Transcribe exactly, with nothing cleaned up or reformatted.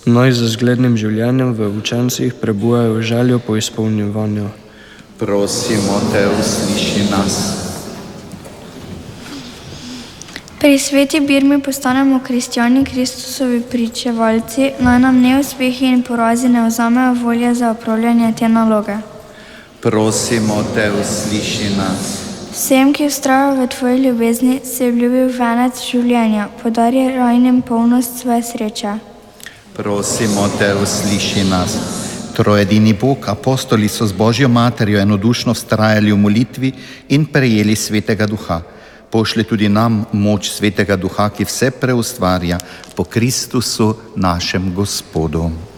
Naj z zglednim življenjem v učencih prebujajo željo po izpolnjevanju. Prosimo te, usliši nas. Pri sveti Birmi postanemo kristjani, Kristusovi pričevalci, naj nam neuspehi in porazi ne vzamejo volje za opravljanje te naloge. Prosimo te, usliši nas. Vsem, ki vztrajajo v tvoji ljubezni, si obljubil venec življenja, podari rajnim polnost svoje sreče. Prosimo te, usliši nas. Trojedini Bog, apostoli so z Božjo materjo enodušno vztrajali v molitvi in prejeli Svetega Duha. Pošlji tudi nam moč Svetega Duha, ki vse preustvarja po Kristusu našem Gospodu.